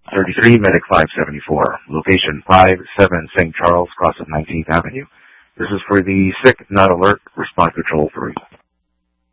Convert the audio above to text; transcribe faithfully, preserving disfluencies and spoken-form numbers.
thirty-three, Medic five seventy-four. Location five seven Saint Charles, cross of nineteenth Avenue. This is for the sick, not alert, response patrol three.